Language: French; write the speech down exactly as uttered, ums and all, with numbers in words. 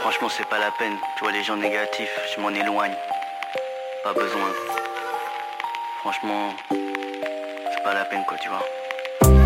Franchement, c'est pas la peine. Tu vois, les gens négatifs, je m'en éloigne. Pas besoin. Franchement, c'est pas la peine, quoi, tu vois.